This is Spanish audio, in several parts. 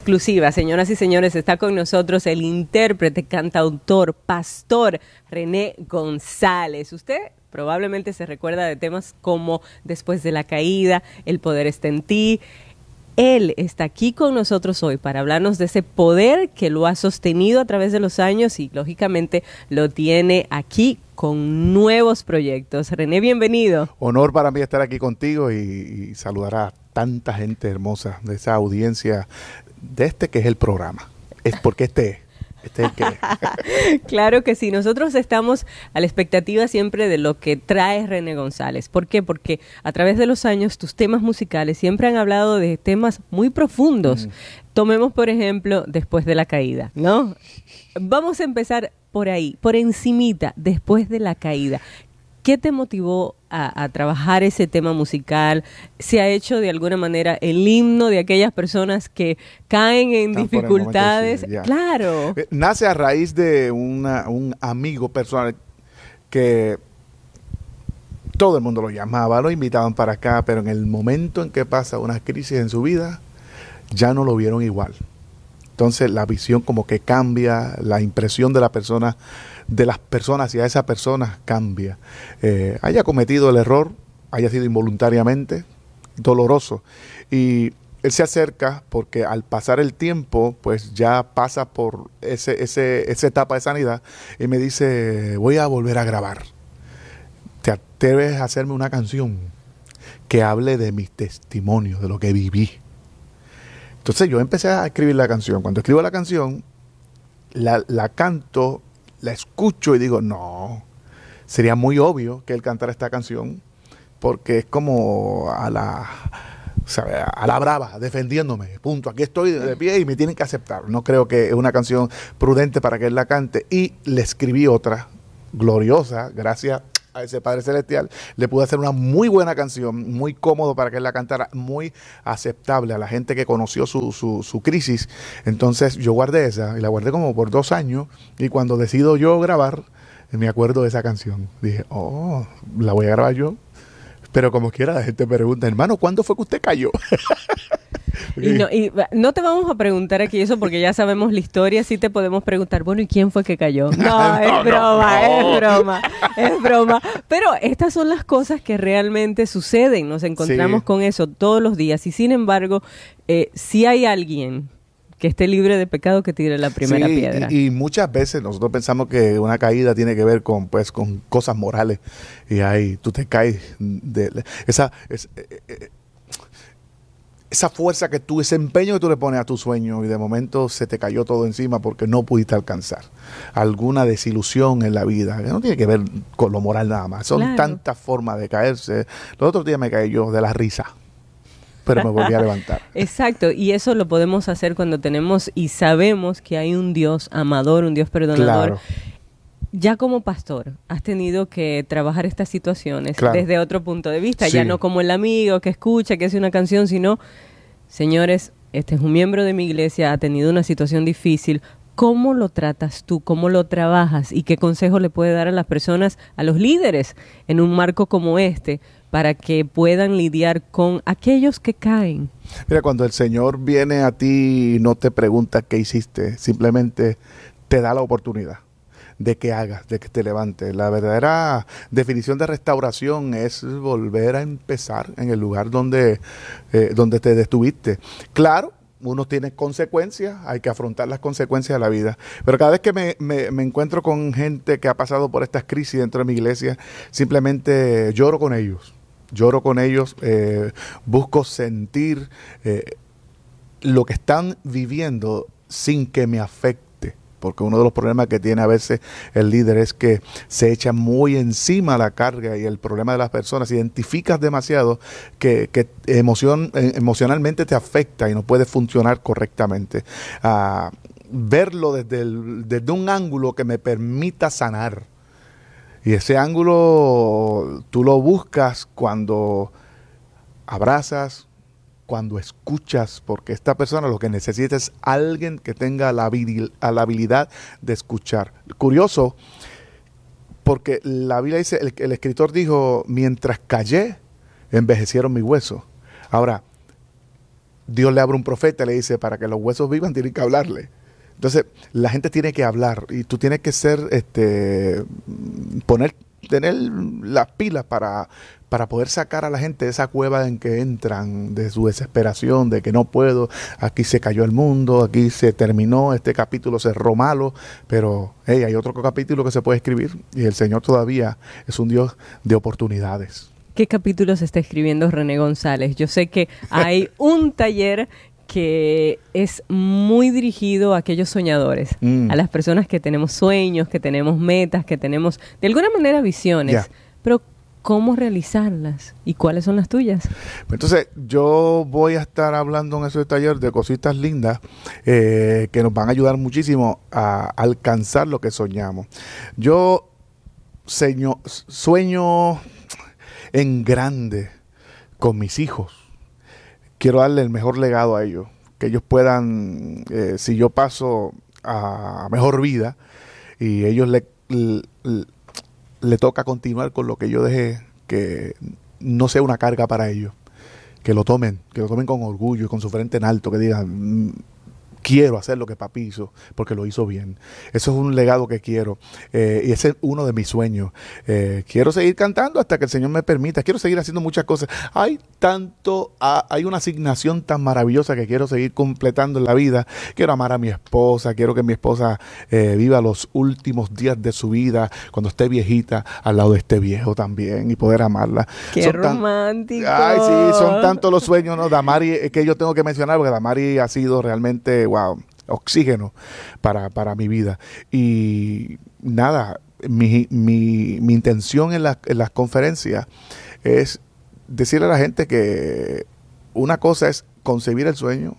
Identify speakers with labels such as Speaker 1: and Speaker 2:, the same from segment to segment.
Speaker 1: Exclusiva, señoras y señores, está con nosotros el intérprete, cantautor, pastor René González. Usted probablemente se recuerda de temas como Después de la caída, El poder está en ti. Él está aquí con nosotros hoy para hablarnos de ese poder que lo ha sostenido a través de los años y lógicamente lo tiene aquí con nuevos proyectos. René, bienvenido.
Speaker 2: Honor para mí estar aquí contigo y saludar a tanta gente hermosa de esa audiencia de este que es el programa. Es porque este es el que es.
Speaker 1: Claro que sí, nosotros estamos a la expectativa siempre de lo que trae René González. ¿Por qué? Porque a través de los años tus temas musicales siempre han hablado de temas muy profundos. Tomemos, por ejemplo, Después de la caída, ¿no? Vamos a empezar por ahí, por encimita, Después de la caída. ¿Qué te motivó a trabajar ese tema musical? ¿Se ha hecho de alguna manera el himno de aquellas personas que caen en dificultades?
Speaker 2: Sí,
Speaker 1: claro.
Speaker 2: Nace a raíz de un amigo personal que todo el mundo lo llamaba, lo invitaban para acá, pero en el momento en que pasa una crisis en su vida, ya no lo vieron igual. Entonces la visión como que cambia, la impresión de las personas hacia esa persona cambia. Haya cometido el error, haya sido involuntariamente, doloroso. Y él se acerca porque al pasar el tiempo, pues ya pasa por esa etapa de sanidad y me dice, voy a volver a grabar. ¿Te atreves a hacerme una canción que hable de mis testimonios, de lo que viví? Entonces yo empecé a escribir la canción. Cuando escribo la canción, la canto, la escucho y digo, no, sería muy obvio que él cantara esta canción porque es como a la brava, defendiéndome, punto, aquí estoy de pie y me tienen que aceptar. No creo que es una canción prudente para que él la cante y le escribí otra gloriosa, gracias a ese Padre Celestial, le pude hacer una muy buena canción, muy cómodo para que él la cantara, muy aceptable a la gente que conoció su crisis. Entonces yo guardé esa, y la guardé como por 2 años, y cuando decido yo grabar, me acuerdo de esa canción. Dije, oh, la voy a grabar yo. Pero como quiera la gente me pregunta, hermano, ¿cuándo fue que usted cayó?
Speaker 1: Y no te vamos a preguntar aquí eso porque ya sabemos la historia. Sí te podemos preguntar, bueno, ¿y quién fue que cayó? No, es broma. Pero estas son las cosas que realmente suceden. Nos encontramos con eso todos los días. Y sin embargo, si hay alguien que esté libre de pecado, que tire la primera piedra.
Speaker 2: Y muchas veces nosotros pensamos que una caída tiene que ver con cosas morales. Y ahí tú te caes de esa fuerza ese empeño que tú le pones a tu sueño y de momento se te cayó todo encima porque no pudiste alcanzar alguna desilusión en la vida, que no tiene que ver con lo moral nada más. Son tantas formas de caerse. Los otros días me caí yo de la risa, pero me volví a levantar.
Speaker 1: Exacto, y eso lo podemos hacer cuando tenemos y sabemos que hay un Dios amador, un Dios perdonador. Claro. Ya como pastor, has tenido que trabajar estas situaciones desde otro punto de vista, ya no como el amigo que escucha, que hace una canción, sino, señores, este es un miembro de mi iglesia, ha tenido una situación difícil. ¿Cómo lo tratas tú? ¿Cómo lo trabajas? ¿Y qué consejo le puede dar a las personas, a los líderes, en un marco como este, para que puedan lidiar con aquellos que caen?
Speaker 2: Mira, cuando el Señor viene a ti y no te pregunta qué hiciste, simplemente te da la oportunidad de que hagas, de que te levantes. La verdadera definición de restauración es volver a empezar en el lugar donde te detuviste. Claro, uno tiene consecuencias, hay que afrontar las consecuencias de la vida. Pero cada vez que me encuentro con gente que ha pasado por estas crisis dentro de mi iglesia, simplemente lloro con ellos. Busco sentir lo que están viviendo sin que me afecte. Porque uno de los problemas que tiene a veces el líder es que se echa muy encima la carga y el problema de las personas. Identificas demasiado que emocionalmente te afecta y no puedes funcionar correctamente. Verlo desde un ángulo que me permita sanar. Y ese ángulo tú lo buscas cuando abrazas, cuando escuchas, porque esta persona lo que necesita es alguien que tenga la habilidad de escuchar. Curioso, porque la Biblia dice, el escritor dijo, mientras callé, envejecieron mis huesos. Ahora, Dios le abre un profeta y le dice, para que los huesos vivan tienen que hablarle. Entonces, la gente tiene que hablar y tú tienes que ser, tener las pilas para poder sacar a la gente de esa cueva en que entran, de su desesperación, de que no puedo, aquí se cayó el mundo, aquí se terminó, este capítulo cerró malo, pero hey, hay otro capítulo que se puede escribir y el Señor todavía es un Dios de oportunidades.
Speaker 1: ¿Qué capítulo se está escribiendo René González? Yo sé que hay un taller que es muy dirigido a aquellos soñadores, a las personas que tenemos sueños, que tenemos metas, que tenemos de alguna manera visiones, pero ¿cómo realizarlas? ¿Y cuáles son las tuyas?
Speaker 2: Entonces, yo voy a estar hablando en ese taller de cositas lindas que nos van a ayudar muchísimo a alcanzar lo que soñamos. Yo sueño en grande con mis hijos. Quiero darle el mejor legado a ellos, que ellos puedan, si yo paso a mejor vida y ellos le toca continuar con lo que yo dejé, que no sea una carga para ellos, que lo tomen con orgullo y con su frente en alto, que digan, quiero hacer lo que papi hizo, porque lo hizo bien. Eso es un legado que quiero, y ese es uno de mis sueños. Quiero seguir cantando hasta que el Señor me permita, quiero seguir haciendo muchas cosas. Hay una asignación tan maravillosa que quiero seguir completando en la vida. Quiero amar a mi esposa, quiero que mi esposa viva los últimos días de su vida, cuando esté viejita, al lado de este viejo también, y poder amarla.
Speaker 1: ¡Qué romántico!
Speaker 2: Ay, sí, son tantos los sueños, ¿no? Damari, que yo tengo que mencionar, porque Damari ha sido realmente, wow, oxígeno para mi vida. Y nada, mi intención en las conferencias es decirle a la gente que una cosa es concebir el sueño,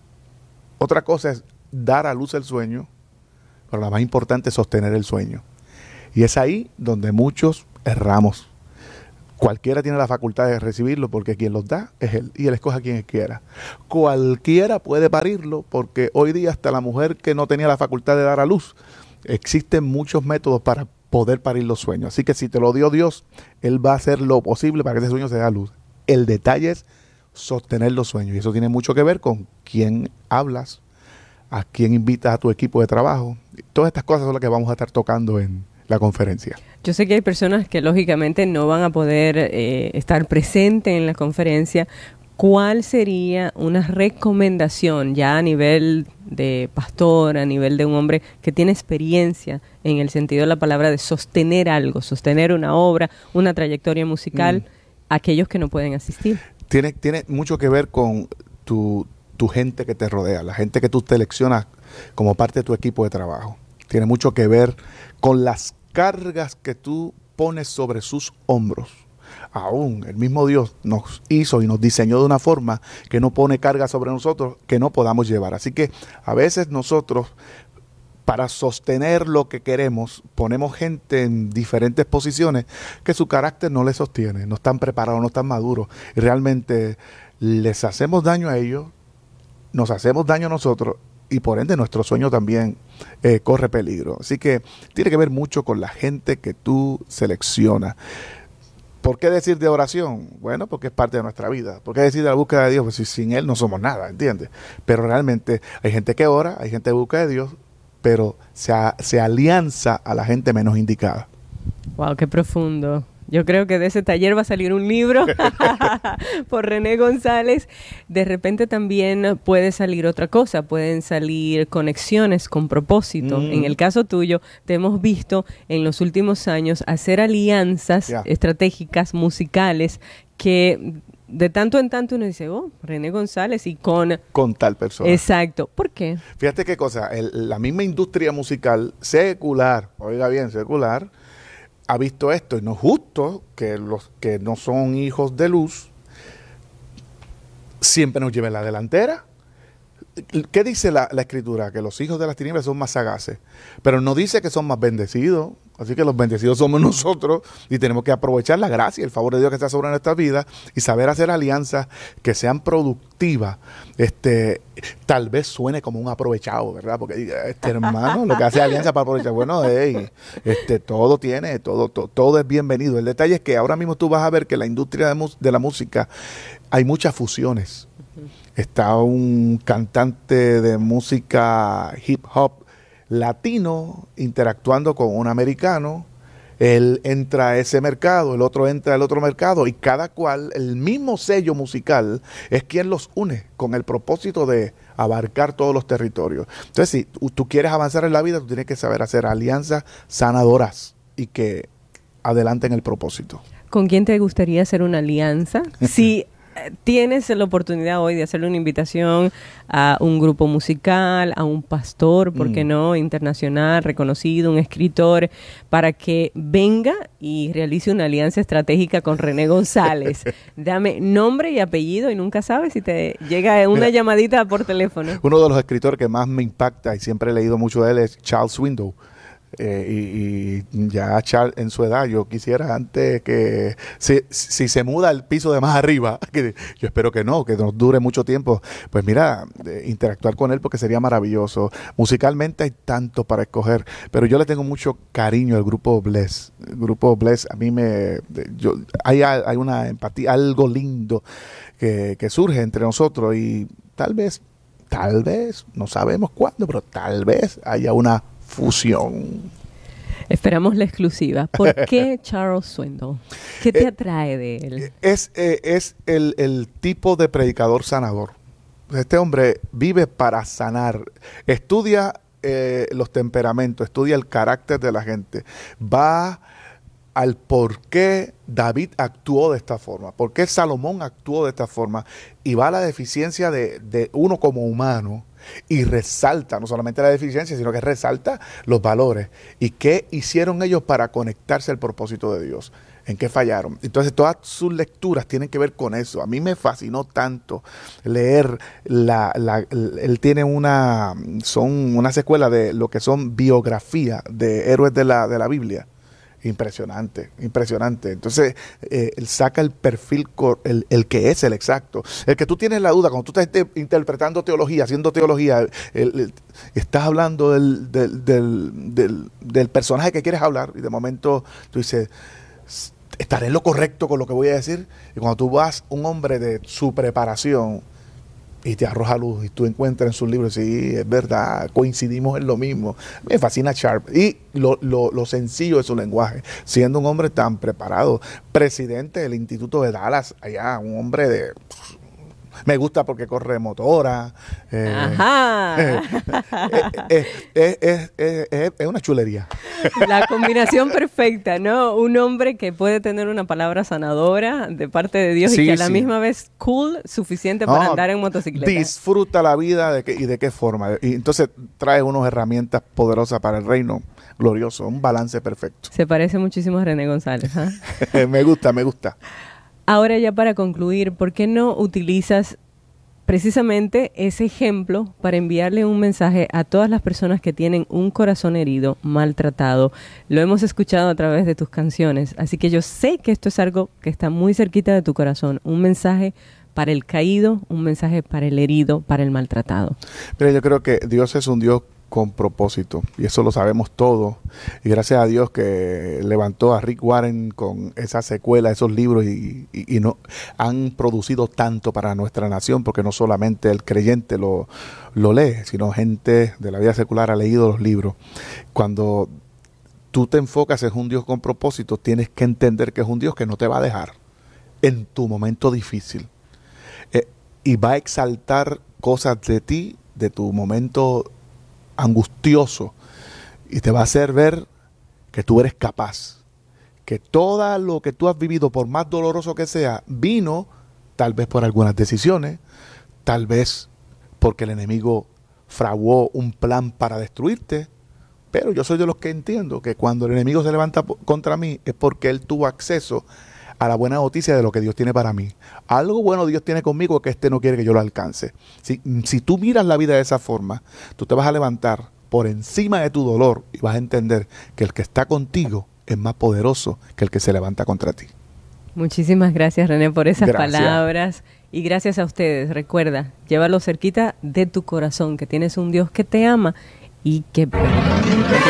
Speaker 2: otra cosa es dar a luz el sueño, pero la más importante es sostener el sueño. Y es ahí donde muchos erramos. Cualquiera tiene la facultad de recibirlo porque quien los da es Él y Él escoge a quien Él quiera. Cualquiera puede parirlo porque hoy día hasta la mujer que no tenía la facultad de dar a luz, existen muchos métodos para poder parir los sueños. Así que si te lo dio Dios, Él va a hacer lo posible para que ese sueño se dé a luz. El detalle es sostener los sueños y eso tiene mucho que ver con quién hablas, a quién invitas a tu equipo de trabajo. Todas estas cosas son las que vamos a estar tocando en la conferencia.
Speaker 1: Yo sé que hay personas que lógicamente no van a poder estar presentes en la conferencia. ¿Cuál sería una recomendación ya a nivel de pastor, a nivel de un hombre que tiene experiencia en el sentido de la palabra de sostener algo, sostener una obra, una trayectoria musical, a aquellos que no pueden asistir?
Speaker 2: Tiene mucho que ver con tu gente que te rodea, la gente que tú seleccionas como parte de tu equipo de trabajo. Tiene mucho que ver con las cargas que tú pones sobre sus hombros. Aún el mismo Dios nos hizo y nos diseñó de una forma que no pone carga sobre nosotros que no podamos llevar. Así que a veces nosotros, para sostener lo que queremos, ponemos gente en diferentes posiciones que su carácter no les sostiene, no están preparados, no están maduros. Y realmente les hacemos daño a ellos, nos hacemos daño a nosotros y por ende nuestro sueño también corre peligro. Así que tiene que ver mucho con la gente que tú seleccionas. ¿Por qué decir de oración? Bueno, porque es parte de nuestra vida. ¿Por qué decir de la búsqueda de Dios? Pues si sin Él no somos nada, ¿entiendes? Pero realmente hay gente que ora, hay gente que busca de Dios, pero se alianza a la gente menos indicada.
Speaker 1: Wow, qué profundo. Yo creo que de ese taller va a salir un libro por René González. De repente también puede salir otra cosa, pueden salir conexiones con propósito. En el caso tuyo, te hemos visto en los últimos años hacer alianzas estratégicas, musicales, que de tanto en tanto uno dice, oh, René González y con
Speaker 2: tal persona.
Speaker 1: Exacto. ¿Por qué?
Speaker 2: Fíjate qué cosa, la misma industria musical secular, oiga bien, secular, ha visto esto y no es justo que los que no son hijos de luz siempre nos lleven la delantera. ¿Qué dice la Escritura? Que los hijos de las tinieblas son más sagaces, pero no dice que son más bendecidos. Así que los bendecidos somos nosotros y tenemos que aprovechar la gracia y el favor de Dios que está sobre nuestras vidas y saber hacer alianzas que sean productivas. Tal vez suene como un aprovechado, ¿verdad? Porque hermano, lo que hace alianza para aprovechar, bueno, todo es bienvenido. El detalle es que ahora mismo tú vas a ver que en la industria de la música hay muchas fusiones. está un cantante de música hip hop latino interactuando con un americano. Él entra a ese mercado, el otro entra al otro mercado, y cada cual, el mismo sello musical es quien los une con el propósito de abarcar todos los territorios. Entonces, si tú quieres avanzar en la vida, tú tienes que saber hacer alianzas sanadoras y que adelanten el propósito.
Speaker 1: ¿Con quién te gustaría hacer una alianza? Si tienes la oportunidad hoy de hacerle una invitación a un grupo musical, a un pastor, ¿por qué no? Internacional, reconocido, un escritor, para que venga y realice una alianza estratégica con René González. Dame nombre y apellido y nunca sabes si te llega una llamadita por teléfono.
Speaker 2: Uno de los escritores que más me impacta y siempre he leído mucho de él es Charles Swindoll. Y ya Charles en su edad, yo quisiera antes que si se muda al piso de más arriba, que yo espero que no, que nos dure mucho tiempo, pues mira, interactuar con él porque sería maravilloso. Musicalmente hay tanto para escoger, pero yo le tengo mucho cariño al grupo Bless. El grupo Bless a mí hay una empatía, algo lindo que surge entre nosotros, y tal vez, no sabemos cuándo, pero tal vez haya una fusión.
Speaker 1: Esperamos la exclusiva. ¿Por qué Charles Swindoll? ¿Qué te atrae de él?
Speaker 2: Es el tipo de predicador sanador. Este hombre vive para sanar. Estudia los temperamentos, estudia el carácter de la gente. Va al por qué David actuó de esta forma, por qué Salomón actuó de esta forma, y va a la deficiencia de uno como humano, y resalta no solamente la deficiencia, sino que resalta los valores y qué hicieron ellos para conectarse al propósito de Dios, en qué fallaron. Entonces todas sus lecturas tienen que ver con eso. A mí me fascinó tanto leer él tiene una secuela de lo que son biografías de héroes de la Biblia. Impresionante. Entonces, él saca el perfil, el que es el exacto. El que tú tienes la duda, cuando tú estás interpretando teología, haciendo teología, estás hablando del personaje que quieres hablar, y de momento tú dices, ¿estaré en lo correcto con lo que voy a decir? Y cuando tú vas, un hombre de su preparación, y te arroja luz, y tú encuentras en sus libros, sí, es verdad, coincidimos en lo mismo. Me fascina Sharp y lo sencillo de su lenguaje, siendo un hombre tan preparado, presidente del Instituto de Dallas, allá, un hombre de... Me gusta porque corre motora.
Speaker 1: Ajá.
Speaker 2: Es una chulería.
Speaker 1: La combinación perfecta, ¿no? Un hombre que puede tener una palabra sanadora de parte de Dios, y que a la misma vez cool, suficiente para andar en motocicleta.
Speaker 2: Disfruta la vida y de qué forma. Y entonces trae unas herramientas poderosas para el reino glorioso. Un balance perfecto.
Speaker 1: Se parece muchísimo a René González.
Speaker 2: Me gusta.
Speaker 1: Ahora, ya para concluir, ¿por qué no utilizas precisamente ese ejemplo para enviarle un mensaje a todas las personas que tienen un corazón herido, maltratado? Lo hemos escuchado a través de tus canciones, así que yo sé que esto es algo que está muy cerquita de tu corazón. Un mensaje para el caído, un mensaje para el herido, para el maltratado.
Speaker 2: Pero yo creo que Dios es un Dios con propósito, y eso lo sabemos todos, y gracias a Dios que levantó a Rick Warren con esa secuela, esos libros, y no han producido tanto para nuestra nación, porque no solamente el creyente lo lee, sino gente de la vida secular ha leído los libros. Cuando tú te enfocas en un Dios con propósito, tienes que entender que es un Dios que no te va a dejar en tu momento difícil, y va a exaltar cosas de ti, de tu momento angustioso, y te va a hacer ver que tú eres capaz, que todo lo que tú has vivido, por más doloroso que sea, vino tal vez por algunas decisiones, tal vez porque el enemigo fraguó un plan para destruirte, pero yo soy de los que entiendo que cuando el enemigo se levanta contra mí es porque él tuvo acceso a la buena noticia de lo que Dios tiene para mí. Algo bueno Dios tiene conmigo que no quiere que yo lo alcance. Si tú miras la vida de esa forma, tú te vas a levantar por encima de tu dolor y vas a entender que el que está contigo es más poderoso que el que se levanta contra ti.
Speaker 1: Muchísimas gracias, René, por esas palabras, y gracias a ustedes. Recuerda, llévalo cerquita de tu corazón, que tienes un Dios que te ama y que